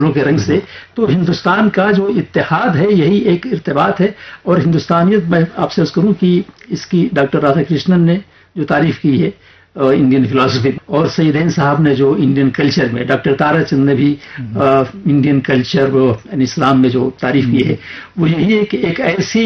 کے رنگ سے. تو ہندوستان کا جو اتحاد ہے یہی ایک ارتباط ہے. اور ہندوستانیت میں آپ سے عرض کروں کہ اس کی ڈاکٹر رادھا کرشنن نے جو تعریف کی ہے انڈین فلاسفی، اور سیدین صاحب نے جو انڈین کلچر میں، ڈاکٹر تارا چند نے بھی انڈین کلچر یعنی اسلام میں جو تعریف کی ہے، وہ یہی ہے کہ ایک ایسی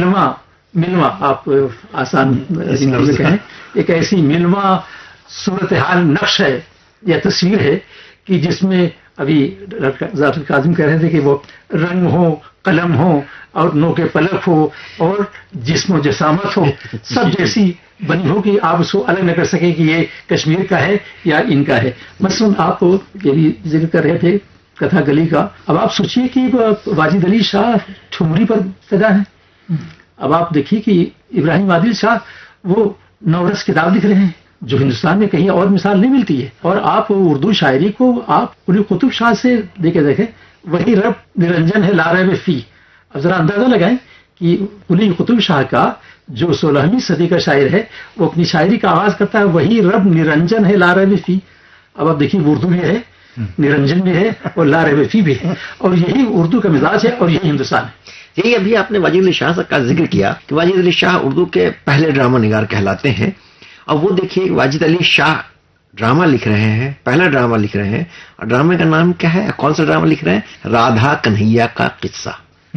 ملواں آپ آسان میں کہیں، ایک ایسی ملواں صورتحال نقش ہے یا تصویر ہے کہ جس میں ابھی ڈاکٹر کاظم کہہ رہے تھے کہ وہ رنگ ہو، قلم ہو اور نوک پلک ہو اور جسم و جسامت ہو، سب جیسی بنی ہو کہ آپ اس کو الگ نہ کر سکے کہ یہ کشمیر کا ہے یا ان کا ہے. مثلاً آپ یہ بھی ذکر کر رہے تھے کتھا گلی کا. اب آپ سوچئے کہ واجد علی شاہ ٹھمری پر پیدا ہیں. اب آپ دیکھیے کہ ابراہیم عادل شاہ وہ نورس کتاب لکھ رہے ہیں جو ہندوستان میں کہیں اور مثال نہیں ملتی ہے. اور آپ اردو شاعری کو آپ قلی قطب شاہ سے دیکھیں، وہی رب نرنجن ہے لا ریب فی. اب ذرا اندازہ لگائیں کہ قلی قطب شاہ کا جو 16ویں صدی کا شاعر ہے وہ اپنی شاعری کا آغاز کرتا ہے وہی رب نرنجن ہے لا ریب فی. اب آپ دیکھیے اردو بھی ہے، نرنجن بھی ہے اور لا ریب فی بھی ہے، اور یہی اردو کا مزاج ہے اور یہی ہندوستان ہے. یہی ابھی آپ نے واجد علی شاہ کا ذکر کیا کہ واجد علی شاہ اردو کے پہلے ڈرامہ نگار کہلاتے ہیں. اور وہ دیکھیے واجد علی شاہ ڈرامہ لکھ رہے ہیں، پہلا ڈرامہ لکھ رہے ہیں، اور ڈرامے کا نام کیا ہے، کون سا ڈرامہ لکھ رہے ہیں؟ رادھا کنہیا کا قصہ.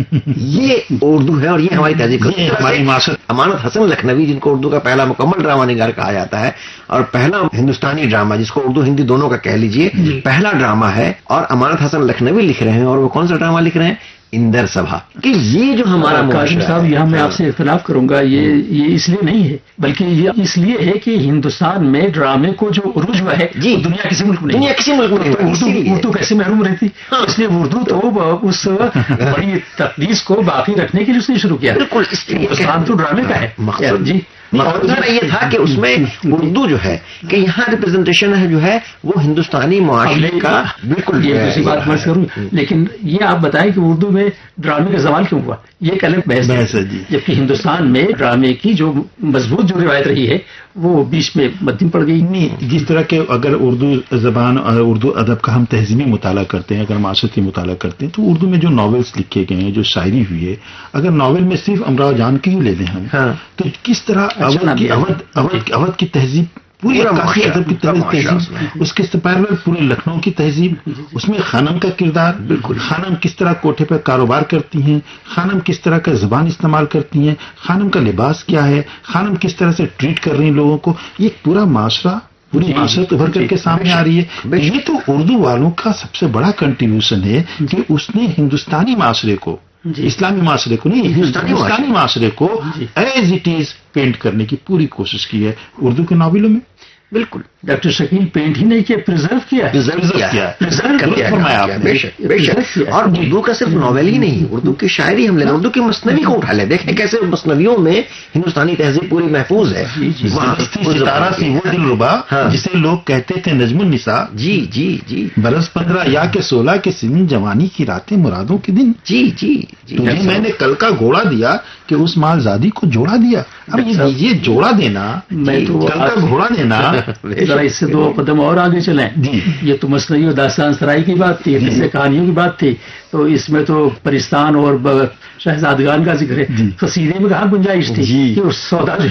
یہ اردو ہے اور یہ ہماری تہذیب کا ہماری معاشرت. امانت حسن لکھنوی جن کو اردو کا پہلا مکمل ڈرامہ نگار کہا جاتا ہے اور پہلا ہندوستانی ڈرامہ جس کو اردو ہندی دونوں کا کہہ لیجئے پہلا ڈرامہ ہے، اور امانت حسن لکھنوی لکھ رہے ہیں. اور وہ کون سا ڈرامہ لکھ رہے ہیں؟ اندر سبھا. کہ یہ جو ہمارا کاظم صاحب یہاں میں آپ سے اختلاف کروں گا. یہ اس لیے نہیں ہے بلکہ یہ اس لیے ہے کہ ہندوستان میں ڈرامے کو جو عروج ہوا ہے دنیا کسی ملک میں اردو کیسے محروم رہتی. اس لیے اردو تو اس بڑی تقدیس کو باقی رکھنے کے لیے اس نے شروع کیا. بالکل، ہندوستان تو ڈرامے کا ہے. جی یہ تھا کہ اس میں اردو جو ہے کہ یہاں ریپرزنٹیشن ہے جو ہے وہ ہندوستانی معاشرے کا. بالکل یہ دوسری بات میں کروں، لیکن یہ آپ بتائیں کہ اردو میں ڈرامے کا زوال کیوں ہوا؟ یہ ایک الگ بحث ہے. جبکہ ہندوستان میں ڈرامے کی جو مضبوط جو روایت رہی ہے وہ بیچ میں مدھم پڑ گئی. نہیں، جس طرح کے اگر اردو زبان اور اردو ادب کا ہم تہذیبی مطالعہ کرتے ہیں، اگر معاشرتی مطالعہ کرتے ہیں، تو اردو میں جو ناولس لکھے گئے ہیں، جو شاعری ہوئی ہے، اگر ناول میں صرف امراؤ جان کی ہی لے لیں ہم، تو کس طرح اودھ کی تہذیب، پوری کافی ادب کی تہذیب، اس کے پیرل پورے لکھنؤ کی تہذیب، اس میں خانم کا کردار، بالکل خانم کس طرح کوٹھے پہ کاروبار کرتی ہیں، خانم کس طرح کا زبان استعمال کرتی ہیں، خانم کا لباس کیا ہے، خانم کس طرح سے ٹریٹ کر رہی ہیں لوگوں کو، یہ پورا معاشرہ، پوری معاشرت ابھر کر کے سامنے آ رہی ہے. یہ تو اردو والوں کا سب سے بڑا کنٹریبیوشن ہے کہ اس نے ہندوستانی معاشرے کو، اسلامی معاشرے کو نہیں، ہندوستانی معاشرے کو ایز اٹ از پینٹ کرنے کی پوری کوشش کی ہے اردو کے ناولوں میں. بالکل ڈاکٹر شکیل پینٹ ہی نہیں کیا، پرزرو کیا. بے شک. اور اردو کا صرف ناول ہی نہیں، اردو کی شاعری ہم لیں، اردو کی مثنوی کو اٹھا لیں، دیکھیں کیسے مثنویوں میں ہندوستانی تہذیب پوری محفوظ ہے. ستارہ سی وہ دلربا جسے لوگ کہتے تھے نجم النساء. جی برس 15 یا کہ 16 کے سن، جوانی کی راتیں مرادوں کے دن. جی تجھے میں نے کل کا گھوڑا دیا کہ اس مالزادی کو جوڑا دیا. اب یہ جوڑا دینا، کل کا گھوڑا دینا، ذرا اس سے 2 قدم اور آگے چلیں. یہ تو مثنوی اور داستان سرائی کی بات تھی، قصے کہانیوں کی بات تھی، تو اس میں تو پرستان اور شہزادگان کا ذکر ہے. قصیدے میں کہاں گنجائش تھی کہ سودا جو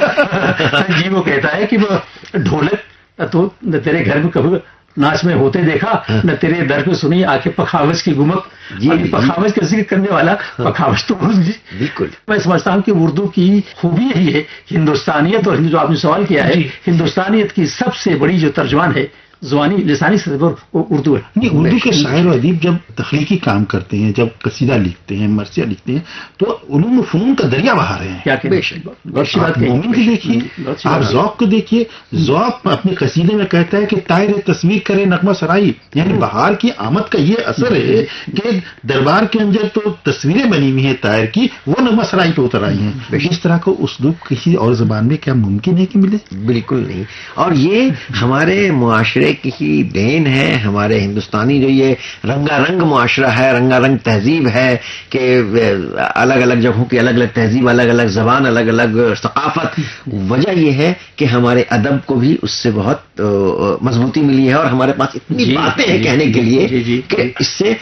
ہے وہ کہتا ہے کہ وہ ڈھولک تو تیرے گھر میں کبھی ناچ میں ہوتے دیکھا، نہ تیرے در پہ سنی آ کے پخاوج کی گمک. پخاوج کا ذکر کرنے والا پخاوج تو بالکل. میں سمجھتا ہوں کہ اردو کی خوبی یہی ہے، ہندوستانیت، اور جو آپ نے سوال کیا ہے ہندوستانیت کی سب سے بڑی جو ترجمان ہے زبانی لسانی سطح پر وہ اردو ہے. اردو کے شاعر و ادیب جب تخلیقی کام کرتے ہیں، جب قصیدہ لکھتے ہیں، مرثیہ لکھتے ہیں، تو علوم و فنون کا دریا بہا رہے ہیں. کیا مومن کو دیکھیے، آپ ذوق کو دیکھیے. ذوق اپنے قصیدے میں کہتا ہے کہ طائر تصویر کرے نغمہ سرائی، یعنی بہار کی آمد کا یہ اثر ہے کہ دربار کے اندر تو تصویریں بنی ہوئی ہیں طائر کی، وہ نغمہ سرائی پہ اتر آئی ہیں. اس طرح کو اسلوب کسی اور زبان میں کیا ممکن ہے کہ ملے؟ بالکل نہیں. اور یہ ہمارے معاشرے کی دین ہے، ہمارے ہندوستانی جو یہ رنگا رنگ معاشرہ ہے، رنگا رنگ تہذیب ہے کہ الگ الگ جگہوں کی الگ الگ تہذیب، الگ الگ زبان، الگ الگ ثقافت. وجہ یہ ہے کہ ہمارے ادب کو بھی اس سے بہت مضبوطی ملی ہے، اور ہمارے پاس اتنی باتیں ہیں کہنے کے لیے کہ اس سے